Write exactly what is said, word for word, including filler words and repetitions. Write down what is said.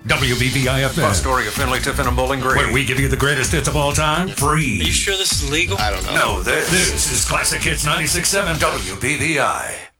W B V I F M. Fun story of Finley, Tiffin, and Bowling Green. Where we give you the greatest hits of all time, free. Are you sure this is legal? I don't know. No, this, this is Classic Hits ninety-six point seven W B V I.